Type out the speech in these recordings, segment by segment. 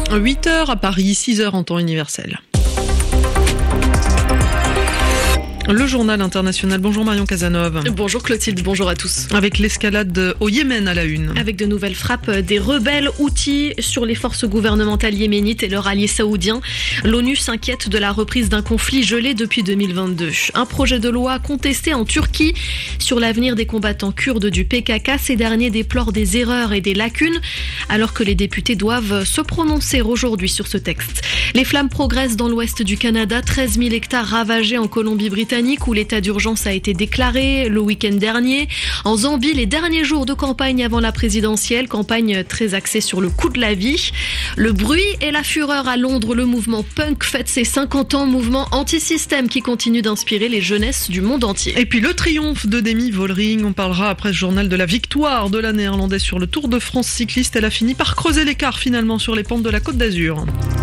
8h à Paris, 6h en temps universel. Le journal international. Bonjour Marion Casanov. Bonjour Clotilde, bonjour à tous. Avec l'escalade au Yémen à la une. Avec de nouvelles frappes des rebelles Houthis sur les forces gouvernementales yéménites et leurs alliés saoudiens. L'ONU s'inquiète de la reprise d'un conflit gelé depuis 2022. Un projet de loi contesté en Turquie sur l'avenir des combattants kurdes du PKK. Ces derniers déplorent des erreurs et des lacunes alors que les députés doivent se prononcer aujourd'hui sur ce texte. Les flammes progressent dans l'ouest du Canada. 13 000 hectares ravagés en Colombie-Britannique où l'état d'urgence a été déclaré le week-end dernier. En Zambie, les derniers jours de campagne avant la présidentielle, campagne très axée sur le coût de la vie. Le bruit et la fureur à Londres, le mouvement punk fête ses 50 ans, mouvement anti-système qui continue d'inspirer les jeunesses du monde entier. Et puis le triomphe de Demi Vollering, on parlera après ce journal de la victoire de la Néerlandaise sur le Tour de France cycliste. Elle a fini par creuser l'écart finalement sur les pentes de la Côte d'Azur.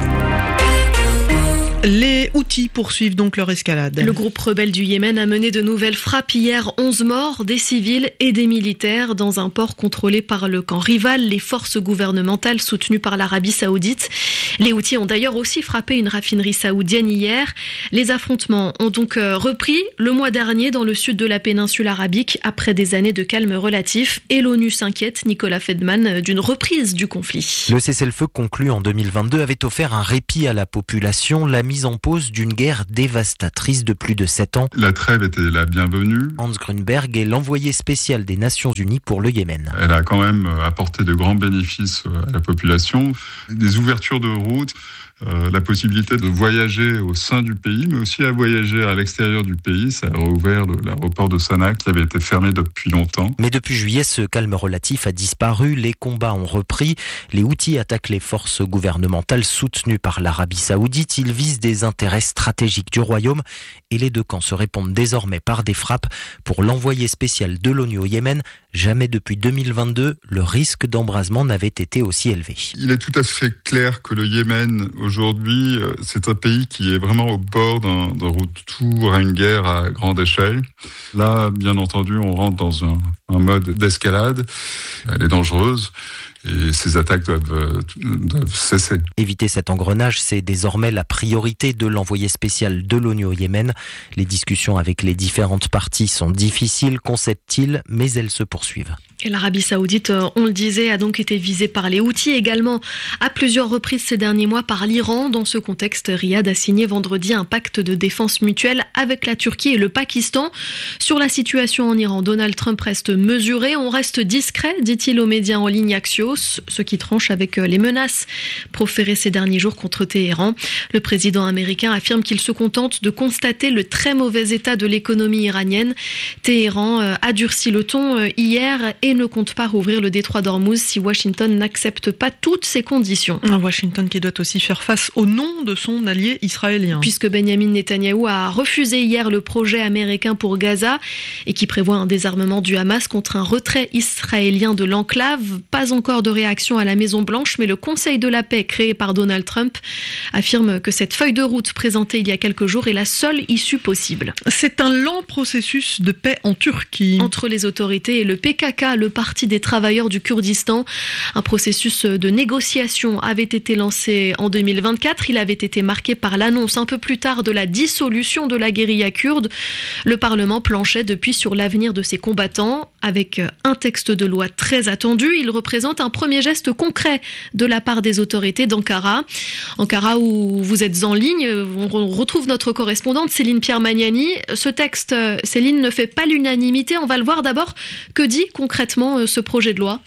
Les Houthis poursuivent donc leur escalade. Le groupe rebelle du Yémen a mené de nouvelles frappes hier. 11 morts, des civils et des militaires dans un port contrôlé par le camp rival, les forces gouvernementales soutenues par l'Arabie Saoudite. Les Houthis ont d'ailleurs aussi frappé une raffinerie saoudienne hier. Les affrontements ont donc repris le mois dernier dans le sud de la péninsule arabique après des années de calme relatif. Et l'ONU s'inquiète, Nicolas Fedman, d'une reprise du conflit. Le cessez-le-feu conclu en 2022 avait offert un répit à la population. La mise en pause d'une guerre dévastatrice de plus de 7 ans. La trêve était la bienvenue. Hans Grunberg est l'envoyé spécial des Nations Unies pour le Yémen. Elle a quand même apporté de grands bénéfices à la population. Des ouvertures de routes, la possibilité de voyager au sein du pays, mais aussi à voyager à l'extérieur du pays. Ça a rouvert l'aéroport de Sanaa qui avait été fermé depuis longtemps. Mais depuis juillet, ce calme relatif a disparu. Les combats ont repris. Les Houthis attaquent les forces gouvernementales soutenues par l'Arabie Saoudite. Ils visent des intérêts stratégiques du royaume et les deux camps se répondent désormais par des frappes. Pour l'envoyé spécial de l'ONU au Yémen, jamais depuis 2022, le risque d'embrasement n'avait été aussi élevé. Il est tout à fait clair que le Yémen, aujourd'hui, c'est un pays qui est vraiment au bord d'un retour à une guerre à grande échelle. Là, bien entendu, on rentre dans un mode d'escalade. Elle est dangereuse. Et ces attaques doivent cesser. Éviter cet engrenage, c'est désormais la priorité de l'envoyé spécial de l'ONU au Yémen. Les discussions avec les différentes parties sont difficiles, concède-t-il, mais elles se poursuivent. Et l'Arabie Saoudite, on le disait, a donc été visée par les Houthis, également à plusieurs reprises ces derniers mois par l'Iran. Dans ce contexte, Riyad a signé vendredi un pacte de défense mutuelle avec la Turquie et le Pakistan. Sur la situation en Iran, Donald Trump reste mesuré. On reste discret, dit-il aux médias en ligne Axios, ce qui tranche avec les menaces proférées ces derniers jours contre Téhéran. Le président américain affirme qu'il se contente de constater le très mauvais état de l'économie iranienne. Téhéran a durci le ton hier et ne compte pas rouvrir le détroit d'Ormuz si Washington n'accepte pas toutes ces conditions. Washington qui doit aussi faire face au nom de son allié israélien. Puisque Benjamin Netanyahou a refusé hier le projet américain pour Gaza et qui prévoit un désarmement du Hamas contre un retrait israélien de l'enclave. Pas encore de réaction à la Maison-Blanche, mais le Conseil de la paix créé par Donald Trump affirme que cette feuille de route présentée il y a quelques jours est la seule issue possible. C'est un lent processus de paix en Turquie. Entre les autorités et le PKK, le Parti des travailleurs du Kurdistan. Un processus de négociation avait été lancé en 2024. Il avait été marqué par l'annonce un peu plus tard de la dissolution de la guérilla kurde. Le Parlement planchait depuis sur l'avenir de ses combattants. Avec un texte de loi très attendu, il représente un premier geste concret de la part des autorités d'Ankara. Ankara où vous êtes en ligne, on retrouve notre correspondante Céline Pierre-Magnani. Ce texte, Céline, ne fait pas l'unanimité. On va le voir d'abord. Que dit concrètement ce projet de loi ?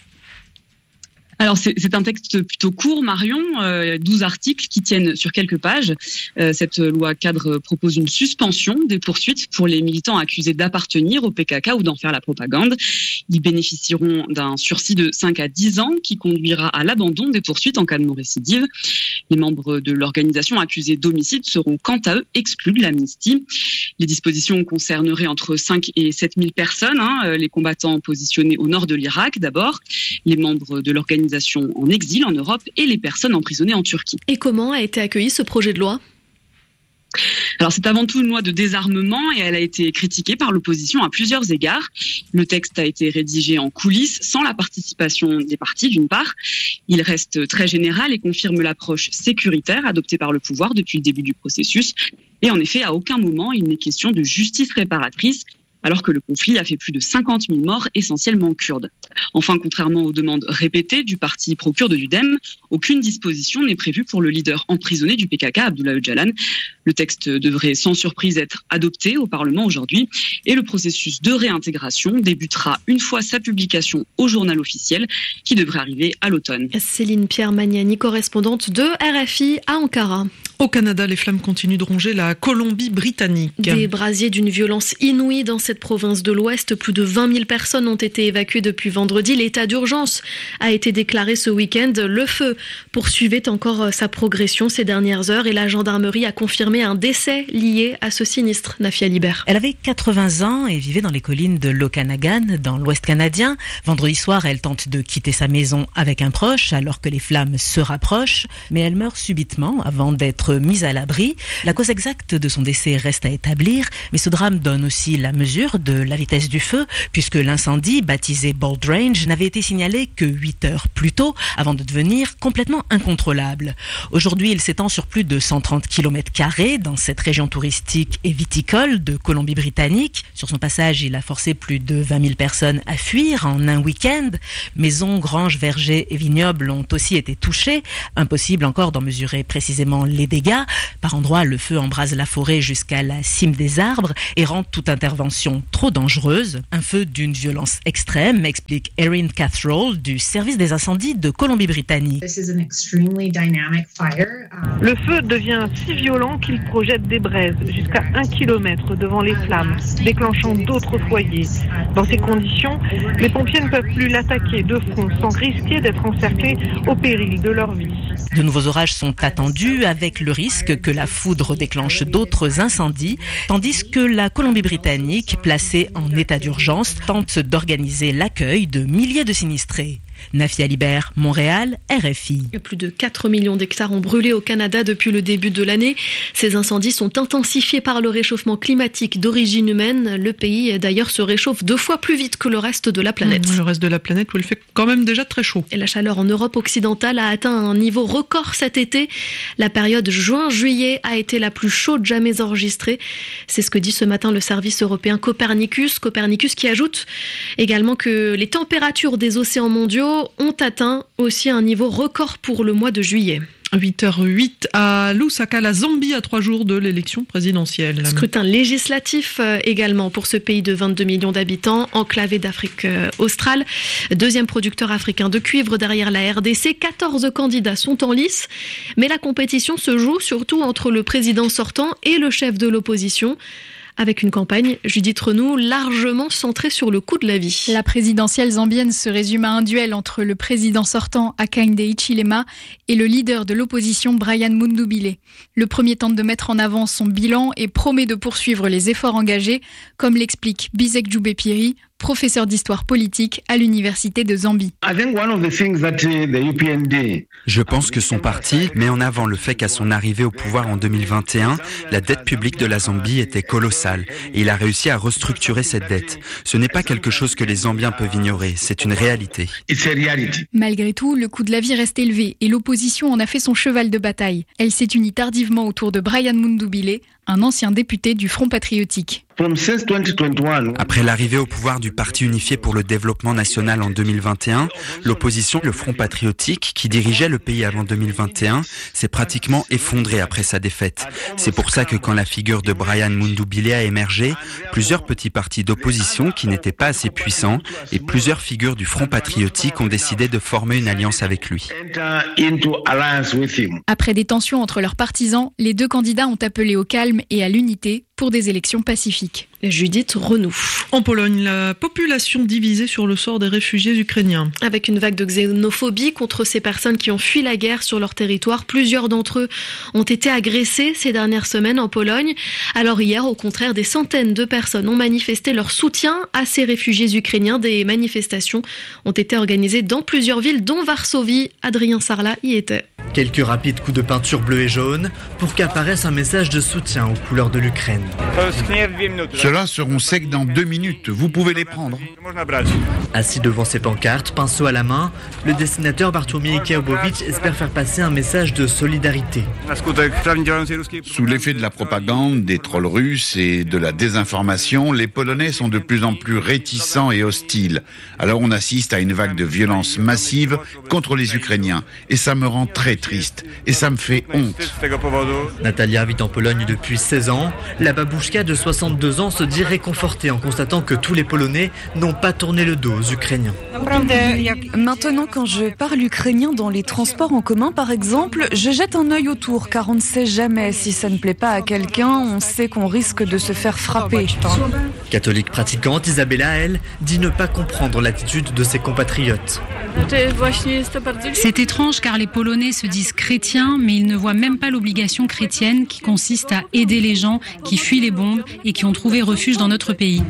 Alors c'est un texte plutôt court, Marion, 12 articles qui tiennent sur quelques pages. Cette loi cadre propose une suspension des poursuites pour les militants accusés d'appartenir au PKK ou d'en faire la propagande. Ils bénéficieront d'un sursis de 5 à 10 ans qui conduira à l'abandon des poursuites en cas de non-récidive. Les membres de l'organisation accusés d'homicide seront quant à eux exclus de l'amnistie. Les dispositions concerneraient entre 5 et 7 000 personnes, les combattants positionnés au nord de l'Irak d'abord, les membres de l'organisation en exil en Europe et les personnes emprisonnées en Turquie. Et comment a été accueilli ce projet de loi ? Alors c'est avant tout une loi de désarmement et elle a été critiquée par l'opposition à plusieurs égards. Le texte a été rédigé en coulisses sans la participation des partis d'une part. Il reste très général et confirme l'approche sécuritaire adoptée par le pouvoir depuis le début du processus. Et en effet, à aucun moment il n'est question de justice réparatrice, alors que le conflit a fait plus de 50 000 morts, essentiellement kurdes. Enfin, contrairement aux demandes répétées du parti pro-kurde du DEM, aucune disposition n'est prévue pour le leader emprisonné du PKK, Abdullah Öcalan. Le texte devrait sans surprise être adopté au Parlement aujourd'hui et le processus de réintégration débutera une fois sa publication au journal officiel qui devrait arriver à l'automne. Céline Pierre Magnani, correspondante de RFI à Ankara. Au Canada, les flammes continuent de ronger la Colombie-Britannique. Des brasiers d'une violence inouïe dans cette province de l'Ouest. Plus de 20 000 personnes ont été évacuées depuis vendredi. L'état d'urgence a été déclaré ce week-end. Le feu poursuivait encore sa progression ces dernières heures et la gendarmerie a confirmé un décès lié à ce sinistre. Nafia Libert. Elle avait 80 ans et vivait dans les collines de l'Okanagan, dans l'Ouest canadien. Vendredi soir, elle tente de quitter sa maison avec un proche alors que les flammes se rapprochent. Mais elle meurt subitement avant d'être mise à l'abri. La cause exacte de son décès reste à établir, mais ce drame donne aussi la mesure de la vitesse du feu, puisque l'incendie, baptisé Bold Range, n'avait été signalé que 8 heures plus tôt, avant de devenir complètement incontrôlable. Aujourd'hui, il s'étend sur plus de 130 km² dans cette région touristique et viticole de Colombie-Britannique. Sur son passage, il a forcé plus de 20 000 personnes à fuir en un week-end. Maisons, granges, vergers et vignobles ont aussi été touchés. Impossible encore d'en mesurer précisément les dégâts. Par endroits, le feu embrase la forêt jusqu'à la cime des arbres et rend toute intervention trop dangereuse. Un feu d'une violence extrême, explique Erin Cathrall du service des incendies de Colombie-Britannique. Le feu devient si violent qu'il projette des braises jusqu'à 1 km devant les flammes, déclenchant d'autres foyers. Dans ces conditions, les pompiers ne peuvent plus l'attaquer de front sans risquer d'être encerclés au péril de leur vie. De nouveaux orages sont attendus avec le risque que la foudre déclenche d'autres incendies, tandis que la Colombie-Britannique, placée en état d'urgence, tente d'organiser l'accueil de milliers de sinistrés. Nafia Libert, Montréal, RFI. Plus de 4 millions d'hectares ont brûlé au Canada depuis le début de l'année. Ces incendies sont intensifiés par le réchauffement climatique d'origine humaine. Le pays, d'ailleurs, se réchauffe 2 fois plus vite que le reste de la planète. Le reste de la planète où il fait quand même déjà très chaud. Et la chaleur en Europe occidentale a atteint un niveau record cet été. La période juin-juillet a été la plus chaude jamais enregistrée. C'est ce que dit ce matin le service européen Copernicus. Copernicus qui ajoute également que les températures des océans mondiaux ont atteint aussi un niveau record pour le mois de juillet. 8h08 à Lusaka, la Zambie, à 3 jours de l'élection présidentielle. Scrutin législatif également pour ce pays de 22 millions d'habitants, enclavé d'Afrique australe. Deuxième producteur africain de cuivre derrière la RDC. 14 candidats sont en lice, mais la compétition se joue surtout entre le président sortant et le chef de l'opposition. Avec une campagne, Judith Renou, largement centrée sur le coût de la vie. La présidentielle zambienne se résume à un duel entre le président sortant Hakainde Hichilema et le leader de l'opposition Brian Mundubile. Le premier tente de mettre en avant son bilan et promet de poursuivre les efforts engagés, comme l'explique Bisek Djoubepiri, professeur d'histoire politique à l'université de Zambie. Je pense que son parti met en avant le fait qu'à son arrivée au pouvoir en 2021, la dette publique de la Zambie était colossale et il a réussi à restructurer cette dette. Ce n'est pas quelque chose que les Zambiens peuvent ignorer, c'est une réalité. Malgré tout, le coût de la vie reste élevé et l'opposition en a fait son cheval de bataille. Elle s'est unie tardivement autour de Brian Mundubile, un ancien député du Front patriotique. Après l'arrivée au pouvoir du Parti unifié pour le développement national en 2021, l'opposition, le Front patriotique, qui dirigeait le pays avant 2021, s'est pratiquement effondrée après sa défaite. C'est pour ça que quand la figure de Brian Mundubile a émergé, plusieurs petits partis d'opposition qui n'étaient pas assez puissants et plusieurs figures du Front patriotique ont décidé de former une alliance avec lui. Après des tensions entre leurs partisans, les deux candidats ont appelé au calme et à l'unité pour des élections pacifiques. Judith Renou. En Pologne, la population divisée sur le sort des réfugiés ukrainiens. Avec une vague de xénophobie contre ces personnes qui ont fui la guerre sur leur territoire, plusieurs d'entre eux ont été agressés ces dernières semaines en Pologne. Alors hier, au contraire, des centaines de personnes ont manifesté leur soutien à ces réfugiés ukrainiens. Des manifestations ont été organisées dans plusieurs villes, dont Varsovie. Adrien Sarlat y était. Quelques rapides coups de peinture bleue et jaune pour qu'apparaisse un message de soutien aux couleurs de l'Ukraine. Ceux-là seront secs dans 2 minutes, vous pouvez les prendre. Assis devant ses pancartes, pinceau à la main, le dessinateur Bartłomiej Kiałbowicz espère faire passer un message de solidarité. Sous l'effet de la propagande, des trolls russes et de la désinformation, les Polonais sont de plus en plus réticents et hostiles. Alors on assiste à une vague de violence massive contre les Ukrainiens. Et ça me rend très triste. Et ça me fait honte. Natalia vit en Pologne depuis 16 ans. La babouchka de 62 ans se dit réconfortée en constatant que tous les Polonais n'ont pas tourné le dos aux Ukrainiens. Maintenant, quand je parle ukrainien dans les transports en commun, par exemple, je jette un œil autour, car on ne sait jamais si ça ne plaît pas à quelqu'un, on sait qu'on risque de se faire frapper. Catholique pratiquante, Isabella, elle, dit ne pas comprendre l'attitude de ses compatriotes. C'est étrange car les Polonais se disent chrétiens, mais ils ne voient même pas l'obligation chrétienne qui consiste à aider les gens qui fuient les bombes et qui ont trouvé refuge dans notre pays.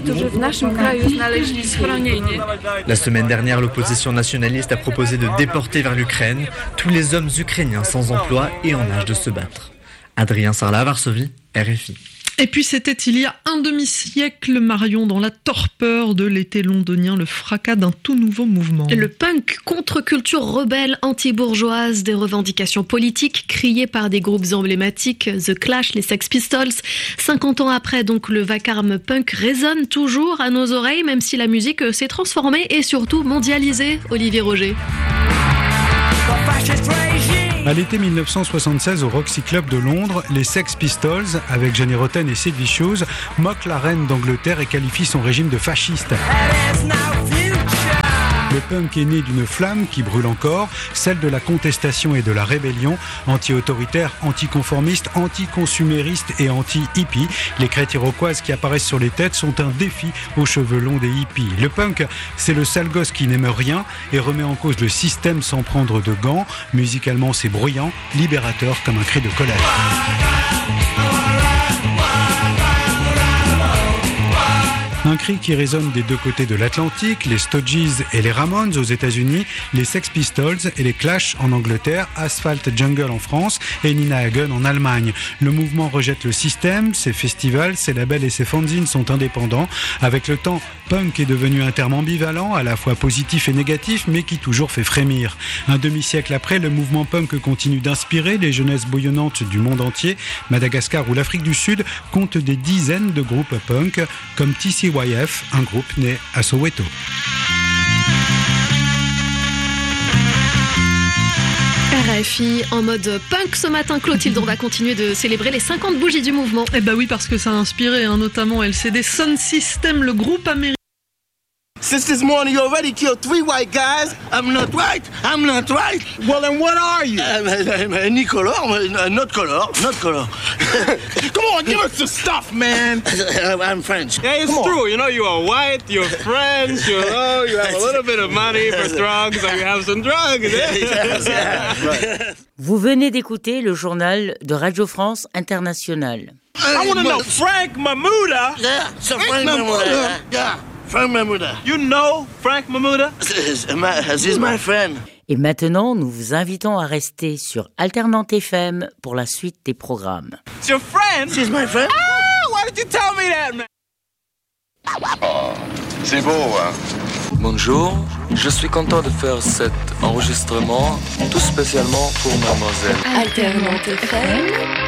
La semaine dernière, l'opposition nationaliste a proposé de déporter vers l'Ukraine tous les hommes ukrainiens sans emploi et en âge de se battre. Adrien Sarlat, Varsovie, RFI. Et puis c'était il y a un demi-siècle, Marion, dans la torpeur de l'été londonien, le fracas d'un tout nouveau mouvement. Le punk, contre-culture rebelle, anti-bourgeoise, des revendications politiques criées par des groupes emblématiques, The Clash, les Sex Pistols. 50 ans après, donc, le vacarme punk résonne toujours à nos oreilles, même si la musique s'est transformée et surtout mondialisée. Olivier Roger. À l'été 1976, au Roxy Club de Londres, les Sex Pistols, avec Johnny Rotten et Sid Vicious, moquent la reine d'Angleterre et qualifient son régime de fasciste. Le punk est né d'une flamme qui brûle encore, celle de la contestation et de la rébellion, anti-autoritaire, anti-conformiste, anti-consumériste et anti-hippie. Les crêtes iroquoises qui apparaissent sur les têtes sont un défi aux cheveux longs des hippies. Le punk, c'est le sale gosse qui n'aime rien et remet en cause le système sans prendre de gants. Musicalement, c'est bruyant, libérateur comme un cri de colère. Un cri qui résonne des deux côtés de l'Atlantique, les Stooges et les Ramones aux États-Unis, les Sex Pistols et les Clash en Angleterre, Asphalt Jungle en France et Nina Hagen en Allemagne. Le mouvement rejette le système, ses festivals, ses labels et ses fanzines sont indépendants. Avec le temps, punk est devenu un terme ambivalent, à la fois positif et négatif, mais qui toujours fait frémir. Un demi-siècle après, le mouvement punk continue d'inspirer les jeunesses bouillonnantes du monde entier. Madagascar ou l'Afrique du Sud comptent des dizaines de groupes punk, comme TCYF, un groupe né à Soweto. RFI en mode punk ce matin. Clotilde, on va continuer de célébrer les 50 bougies du mouvement. Eh bah oui, parce que ça a inspiré notamment LCD Sound System, le groupe américain. Since this morning you already killed 3 white guys. I'm not white. I'm not white. Well, then what are you? Any color, not color, not color. Come on, give us the stuff, man. I'm French. Yeah, it's true. You know, you are white, you're French, you know, you have a little bit of money for drugs, so you have some drugs. Vous venez d'écouter le journal de Radio France Internationale. I want to know, Frank Mamuda? Yeah, so Frank Mamuda. Yeah. Frank Mamuda. You know Frank Mamuda? He's my friend. Et maintenant, nous vous invitons à rester sur Alternante FM pour la suite des programmes. It's your friend? She's my friend. Ah, why did you tell me that, man? Oh, c'est beau, hein? Bonjour, je suis content de faire cet enregistrement tout spécialement pour mademoiselle. Alternante FM.